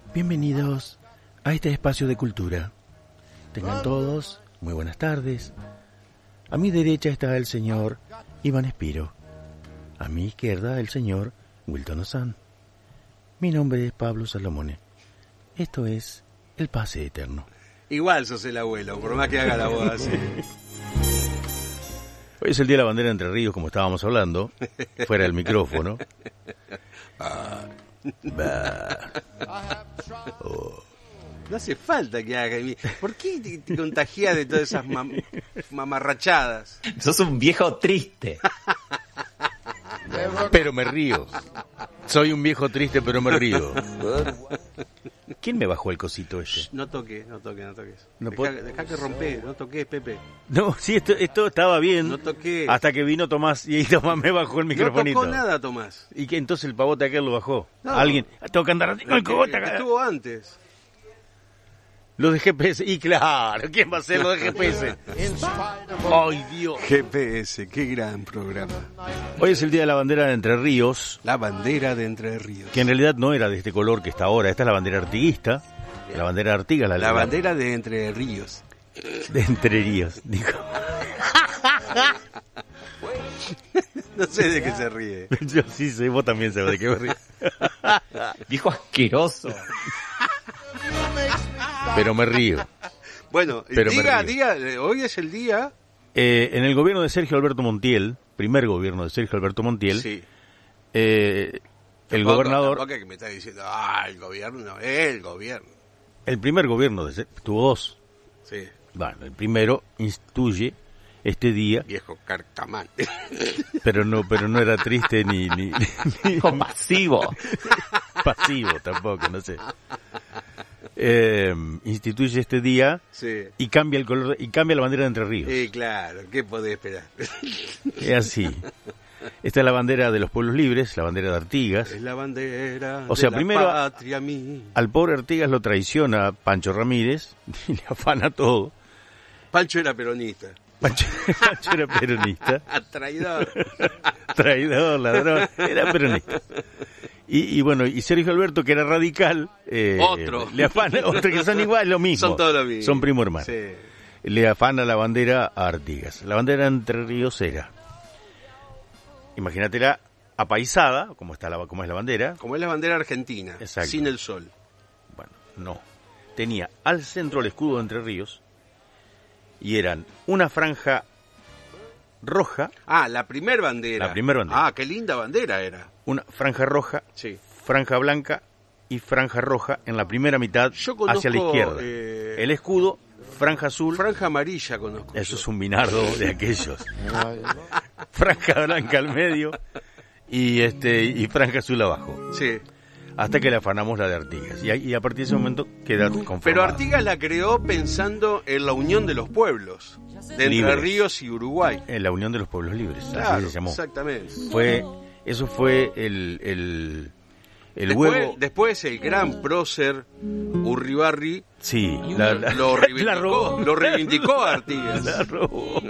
Bienvenidos a este espacio de cultura. Tengan todos muy buenas tardes. A mi derecha está el señor Iván Espiro. A mi izquierda el señor Wilton Ozán. Mi nombre es Pablo Salomone. Esto es El Pase Eterno. Igual sos el abuelo, por más que haga la voz así. Hoy es el Día de la Bandera de Entre Ríos, como estábamos hablando, fuera del micrófono. Oh. No hace falta que haga. ¿Por qué te contagias de todas esas mamarrachadas? Sos un viejo triste. Pero me río. Soy un viejo triste, pero me río. ¿Quién me bajó el cosito este? No toques. No Dejá que rompe, no toques, Pepe. No, sí, esto estaba bien. No toqué. Hasta que vino Tomás y ahí Tomás me bajó el microfonito. No tocó nada, Tomás. ¿Y que entonces el pavote aquel lo bajó? No. Alguien, tengo que andar con el cogote acá. Estuvo antes. Los de GPS, y claro, ¿quién va a ser los de GPS? ¡Ay, Dios! GPS, qué gran programa. Hoy es el Día de la Bandera de Entre Ríos. La bandera de Entre Ríos. Que en realidad no era de este color que está ahora. Esta es la bandera artiguista. La bandera Artigas. La bandera de Entre Ríos. De Entre Ríos, dijo. No sé de qué se ríe. Yo sí sé, vos también sabés de qué me río. Viejo asqueroso. Pero me río. Bueno, Pero diga, hoy es el día. En el gobierno de Sergio Alberto Montiel, primer gobierno de Sergio Alberto Montiel, Sí. El gobernador, Tampoco que me está diciendo, el gobierno. el primer gobierno tuvo dos. Sí, Bueno, el primero instituye este día, viejo carcamán. pero no era triste ni Compasivo. pasivo tampoco, no sé. Instituye este día Sí. y cambia el color y cambia la bandera de Entre Ríos. Sí, claro, ¿qué podés esperar? Es así. Esta es la bandera de los pueblos libres, la bandera de Artigas. Es la bandera O sea, de primero la patria mía. Al pobre Artigas lo traiciona Pancho Ramírez y le afana todo. Pancho era peronista. Pancho era peronista, Traidor. ladrón, era peronista. Y bueno, y Sergio Alberto, que era radical, Otro. le afana, otro que son igual, lo mismo. Son todos lo mismo. Son primo hermano. Sí. Le afana la bandera a Artigas. La bandera de Entre Ríos era, imagínatela apaisada, como es la bandera. Como es la bandera argentina, Exacto. sin el sol. Bueno, no. Tenía al centro el escudo de Entre Ríos y eran una franja roja, La primer bandera. La primer bandera. Qué linda bandera era. una franja roja, Sí. franja blanca y franja roja en la primera mitad Yo conozco, hacia la izquierda. El escudo, franja azul. Franja amarilla conozco. Eso yo. es un binardo de aquellos. Franja blanca al medio y franja azul abajo. Sí. Hasta que le afanamos la de Artigas. Y a partir de ese momento queda conformada. Pero Artigas la creó pensando en la unión de los pueblos, de Entre Libres. Ríos y Uruguay. En la Unión de los Pueblos Libres, Claro, así se llamó. exactamente. Eso fue el huevo. Después el gran prócer Urribarri Sí, lo la robó. reivindicó a Artigas. La robó.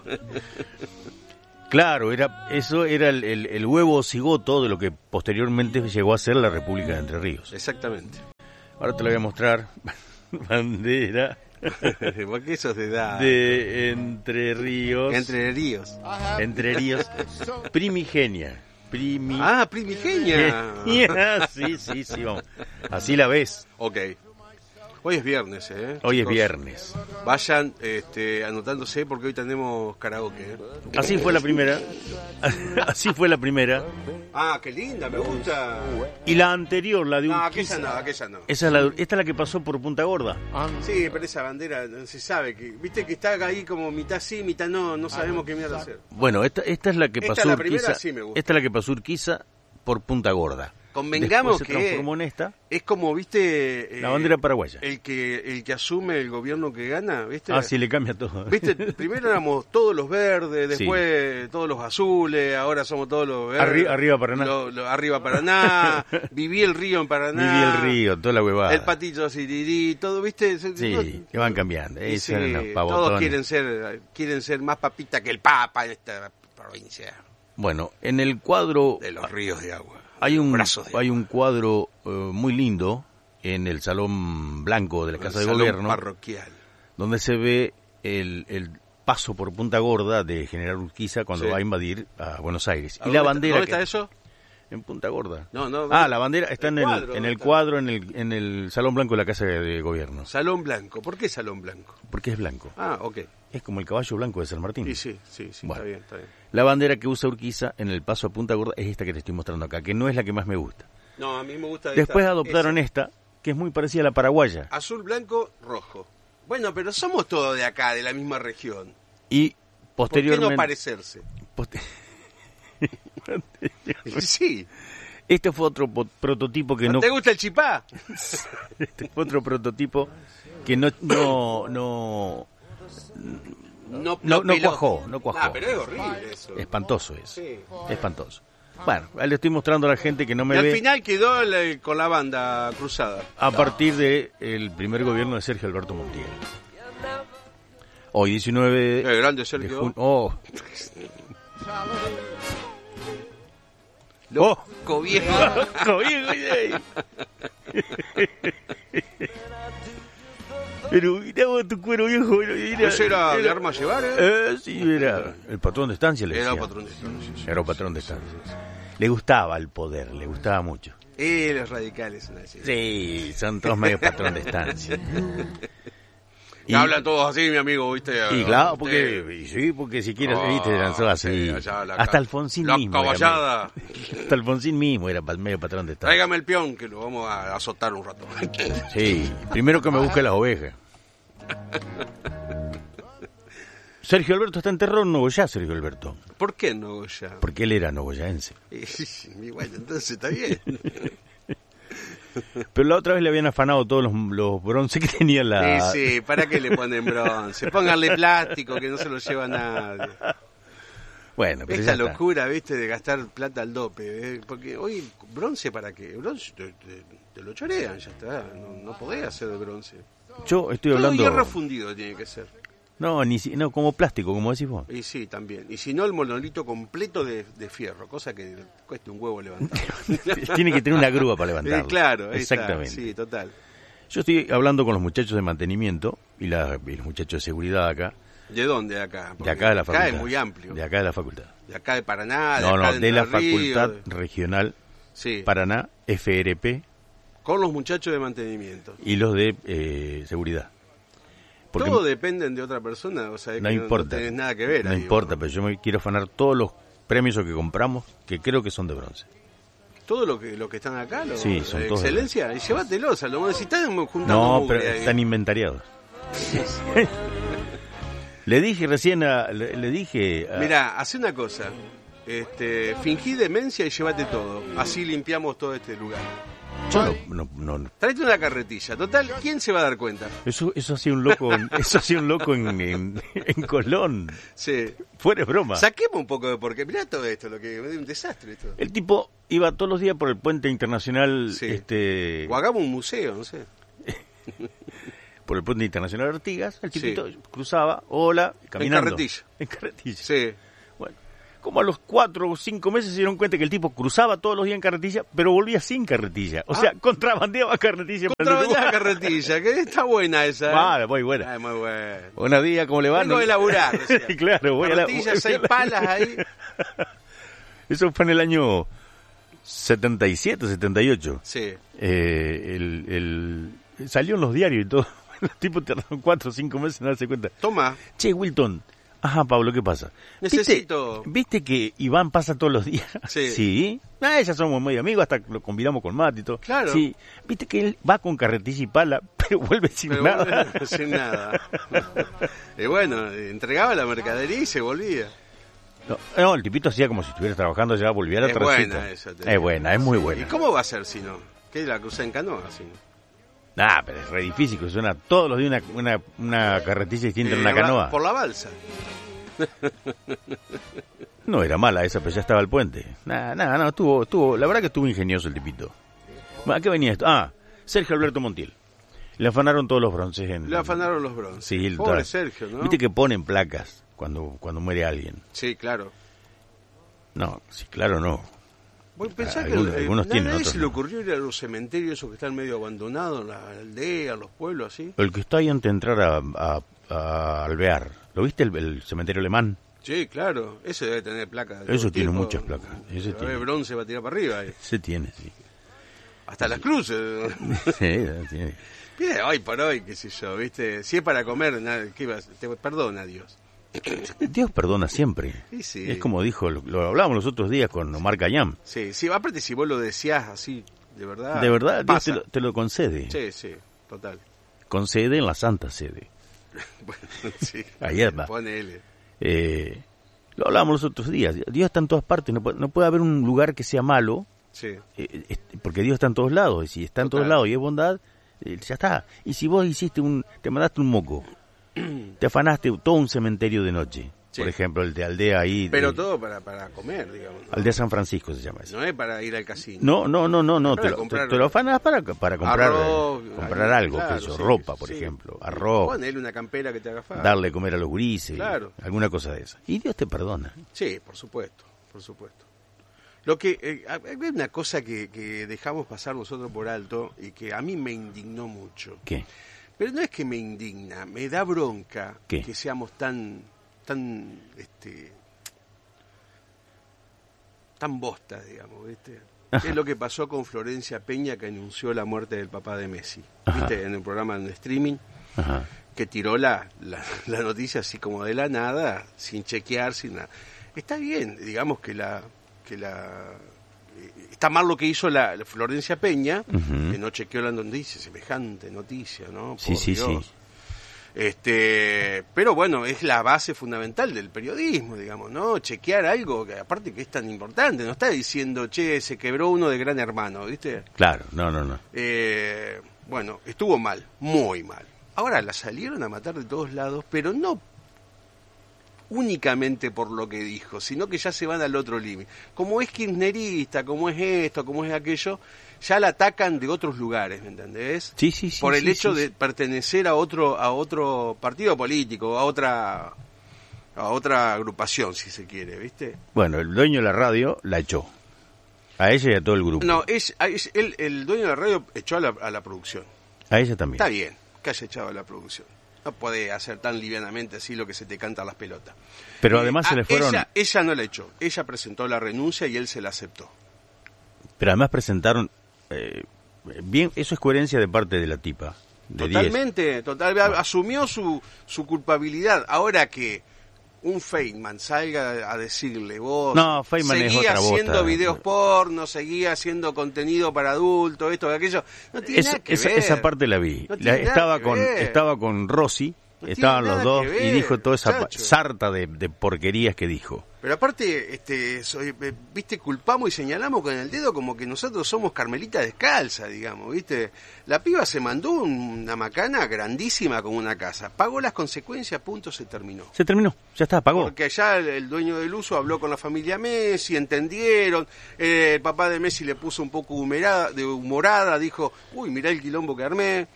Claro, eso era el huevo cigoto de lo que posteriormente llegó a ser la República de Entre Ríos. Exactamente. Ahora te la voy a mostrar. Bandera Porque eso es de edad. de Entre Ríos. Entre Ríos. Entre Ríos. Primigenia. Primigenia. Sí, vamos. Así la ves. Ok. Hoy es viernes, Hoy es chicos. viernes. Vayan anotándose porque hoy tenemos karaoke. Así fue la primera. Así fue la primera. Qué linda, me gusta. Y la anterior, la de Aquella Urquiza. aquella no. Esta es la que pasó por Punta Gorda. Sí, pero esa bandera no se sabe. Viste que está ahí como mitad sí, mitad no sabemos qué mierda hacer. Bueno, esta es la que Esta, pasó la Urquiza. primera, sí me gusta. Esta es la que pasó Urquiza por Punta Gorda. Convengamos Después se transformó en esta, es como, viste... la bandera paraguaya. El que asume el gobierno que gana, ¿viste? Sí, le cambia todo. ¿Viste? Primero éramos todos los verdes, después todos los azules, ahora somos todos los verdes. Arriba Paraná. Arriba Paraná, viví el río en Paraná. Viví el río, toda la huevada. El patito Sirirí, todo, ¿viste? Sí, que van cambiando. Sí, Eran los pavotones. todos quieren ser más papita que el Papa en esta provincia Bueno, en el cuadro de los ríos de agua. hay un Brazos de cuadro muy lindo en el Salón Blanco de la Casa de Salón Gobierno, parroquial. donde se ve el paso por Punta Gorda de General Urquiza cuando Sí. va a invadir a Buenos Aires. ¿A Y la dónde bandera ¿Dónde que- está eso? en Punta Gorda. No, no. La bandera está el en cuadro, el ¿dónde cuadro, está? en el Salón Blanco de la Casa de Gobierno. Salón Blanco. ¿Por qué Salón Blanco? Porque es blanco. Ah, ok. Es como el caballo blanco de San Martín. Y sí, Bueno. está bien, está bien. La bandera que usa Urquiza en el paso a Punta Gorda es esta que te estoy mostrando acá, que no es la que más me gusta. No, a mí me gusta Después esta, adoptaron esa. esta, que es muy parecida a la paraguaya. Azul, blanco, rojo. Bueno, pero somos todos de acá, de la misma región. Y ¿Por qué posteriormente... no parecerse? poste- Sí. Este fue otro prototipo que ¿No no... te gusta el chipá? Este fue otro prototipo que no peló. cuajó, no cuajó. Ah, pero es horrible eso. Espantoso es. Sí. Espantoso. Bueno, ahí le estoy mostrando a la gente que no Y me al ve final quedó con la banda cruzada. a partir de el primer gobierno de Sergio Alberto Montiel. Hoy 19 Qué grande de Sergio. junio. Oh, Loco viejo. Pero mirá vos tu cuero viejo. Mirá, ¿Eso era de arma llevar, sí, era el patrón de estancia, le Era decía. patrón de estancia, sí. Era un patrón de estancia. Le gustaba el poder, le gustaba mucho. Los radicales son así. Sí, son todos medio patrón de estancia. Y hablan todos así, mi amigo, ¿viste? Y claro, Usted- porque si quieres, Ah, viste, lanzó así. sí, allá la Hasta ca- Alfonsín la mismo. era caballada. medio- hasta Alfonsín mismo era medio patrón de estancia. Tráigame el peón, que lo vamos a azotar un rato. Sí, primero que me busque las ovejas. Sergio Alberto está enterrado en Nogoyá, Sergio Alberto. ¿Por qué no ya? Porque él era nogoyaense. Y bueno, entonces está bien. Pero la otra vez le habían afanado todos los bronces que tenía la... Sí, ¿para qué le ponen bronce? Pónganle plástico, que no se lo lleva nadie. Bueno, pero ya Esta está. locura, ¿viste? De gastar plata al dope. Porque hoy, ¿bronce para qué? Bronce te lo chorean, ya está. No podés hacer de bronce. Yo estoy Todo hablando... hierro fundido tiene que ser. No, no, como plástico, como decís vos. Y sí, también. Y si no, el monolito completo de fierro, cosa que cuesta un huevo levantar. Tiene que tener una grúa para levantarlo. Claro, ahí está. Exactamente. Sí, total. Yo estoy hablando con los muchachos de mantenimiento y los muchachos de seguridad acá, ¿De dónde acá? de Porque acá de la facultad. Acá es muy amplio. De acá de la facultad. De acá de Paraná, No, acá no, de la Entre Ríos, Facultad Regional Sí, Paraná, FRP con los muchachos de mantenimiento. y los de seguridad. Porque Todo dependen de otra persona, o sea, no que importa. no tenés nada que ver. No ahí, importa, vos. pero yo me quiero afanar todos los premios que compramos, que creo que son de bronce. Todo lo que están acá, Sí, son de todos de excelencia, y llévatelos, a lo mejor si están juntando No, mugre pero ahí. están inventariados. Le dije recién le dije a- Mirá, hace una cosa. Fingí demencia y llévate todo. Así limpiamos todo este lugar. yo no. Tráete una carretilla. Total, ¿quién se va a dar cuenta? Eso hacía un loco, eso hacía un loco en Colón. Sí. Fuera de broma. Saquemos un poco de porque mirá todo esto, lo que es un desastre esto. El tipo iba todos los días por el puente internacional, Sí. O hagamos un museo, no sé. por el puente internacional de Artigas, el Sí. tipito cruzaba, hola, caminando. carretilla. En carretilla. Sí. Bueno, como a los 4 o 5 meses se dieron cuenta que el tipo cruzaba todos los días en carretilla, pero volvía sin carretilla. O sea, contrabandeaba carretilla. Contrabandear carretilla, que está buena esa. ¿eh? Vale, muy buena. Ah, muy buena. Buenos días, ¿cómo le va? Vengo de laburar, decía. Claro, voy a la... Carretilla, 6 palas ahí. Eso fue en el año 77, 78. Sí. Salió en los diarios y todo. Los tipos tardaron 4 o 5 meses en darse cuenta. Toma. Che, Wilton. Ajá, Pablo, ¿qué pasa? Necesito- ¿Viste que Iván pasa todos los días? Sí. Sí. Ya somos muy amigos, hasta lo convidamos con mate y todo. Claro. Sí. ¿Viste que él va con carretilla y pala, pero vuelve sin Pero nada? bueno, sin nada. Y bueno, entregaba la mercadería y se volvía. No, el tipito hacía como si estuviera trabajando allá, volvía a la Es transita. buena esa, te Es digo. buena, es muy ¿Y buena. cómo va a ser si no? ¿Qué la cruza en canoa? Si no? Pero es re difícil, que suena todos los días una carretilla distinta en una va canoa. Por la balsa. No era mala esa, pero ya estaba el puente. No, estuvo, la verdad que estuvo ingenioso el tipito. ¿A qué venía esto? Sergio Alberto Montiel. Le afanaron todos los bronces en... Le afanaron los bronces. Sí, Pobre todas. Sergio, ¿no? Viste que ponen placas cuando muere alguien. Sí, claro. No, sí, claro, no. Vos pensás Algunos que tienen, nadie otros se le no. ocurrió ir a los cementerios esos que están medio abandonados, en la aldea, los pueblos, así. El que está ahí antes de entrar a Alvear. ¿Lo viste el cementerio alemán? Sí, claro, ese debe tener placas. de Eso todo tiene tipo. muchas placas. Ese A ver, tiene. bronce va a tirar para arriba. Se tiene, sí. Hasta las cruces. Sí, tiene. Mire, hoy por hoy, qué sé yo, ¿viste? Si es para comer, ¿qué vas? Te perdona Dios. Dios perdona siempre. Sí, sí. Es como dijo, lo hablábamos los otros días con Omar Khayyam. Sí, aparte si vos lo deseás así, de verdad. De verdad, Dios pasa. te lo concede. Sí, sí, total. Concede en la Santa Sede. Bueno, sí. Ahí está. Ponele. Lo hablábamos los otros días. Dios está en todas partes. No puede haber un lugar que sea malo, Sí. porque Dios está en todos lados. Y si está en todos Total. lados y es bondad, ya está. Y si vos te mandaste un moco, te afanaste todo un cementerio de noche, Sí. por ejemplo, el de Aldea ahí. Pero todo para comer, digamos. ¿no? Aldea San Francisco se llama eso. No es para ir al casino. No, Para te comprar- lo afanás para comprar, Arroz, comprar algo, claro, qué sé yo, sí, ropa, por sí. ejemplo, arroz, Ponele una campera que te haga falta. darle de comer a los gurises, Claro. alguna cosa de esa. Y Dios te perdona. Sí, por supuesto, por supuesto. Lo que hay una cosa que dejamos pasar nosotros por alto y que a mí me indignó mucho. ¿Qué? Pero no es que me indigna, me da bronca ¿Qué? que seamos tan bostas, digamos, ¿viste? Ajá. Es lo que pasó con Florencia Peña, que anunció la muerte del papá de Messi, Ajá. ¿viste? En el programa en streaming, Ajá. que tiró la noticia así como de la nada, sin chequear, sin nada. Está bien, digamos que está mal lo que hizo la Florencia Peña, Ujú. que no chequeó la noticia, semejante noticia, ¿no? Sí, Por sí, Dios. sí. Pero bueno, es la base fundamental del periodismo, digamos, ¿no? Chequear algo que aparte que es tan importante, no está diciendo, che, se quebró uno de Gran Hermano, ¿viste? Claro, no. Bueno, estuvo mal, muy mal. Ahora la salieron a matar de todos lados, pero no únicamente por lo que dijo, sino que ya se van al otro límite. Como es kirchnerista, como es esto, como es aquello, ya la atacan de otros lugares, ¿me entendés? Sí. Por el sí, hecho sí, de pertenecer a otro partido político, a otra agrupación, si se quiere, ¿viste? Bueno, el dueño de la radio la echó. A ella y a todo el grupo. No, el dueño de la radio echó a la producción. A ella también. Está bien que haya echado a la producción. No puede hacer tan livianamente así lo que se te canta a las pelotas. Pero además se le fueron... Ella no la echó. Ella presentó la renuncia y él se la aceptó. Pero además presentaron... bien, eso es coherencia de parte de la tipa. De 10. Totalmente, asumió su culpabilidad. Ahora que un Feynman salga a decirle, vos No, Feynman es seguía otra bota. haciendo videos porno, seguía haciendo contenido para adultos, esto, aquello, no tiene nada que ver. Esa parte la vi. No tiene nada Estaba que ver. con Rossi, No estaban tiene los nada dos que y ver, dijo toda esa muchacho. sarta de porquerías que dijo. Pero aparte, viste, culpamos y señalamos con el dedo como que nosotros somos Carmelita descalza, digamos, viste. La piba se mandó una macana grandísima con una casa, pagó las consecuencias, punto, se terminó. Se terminó, ya está, pagó. Porque allá el dueño del uso habló con la familia Messi, entendieron, el papá de Messi le puso un poco humorada, dijo, uy, mirá el quilombo que armé.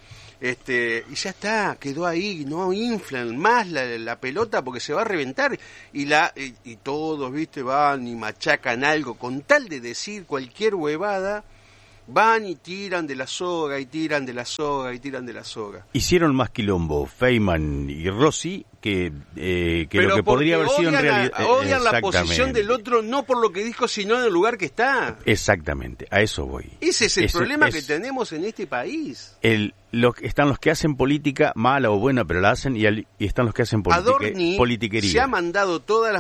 Y ya está, quedó ahí, no inflan más la pelota porque se va a reventar y todos, viste, van y machacan algo con tal de decir cualquier huevada, van y tiran de la soga y tiran de la soga y tiran de la soga. Hicieron más quilombo Feynman y Rossi que Pero lo que podría haber sido en realidad. Odian la posición del otro no por lo que dijo, sino en el lugar que está. Exactamente, a eso voy. Ese es el problema que tenemos en este país. Están los que hacen política, mala o buena, pero la hacen, y están los que hacen Adorni politiquería. se ha mandado todas las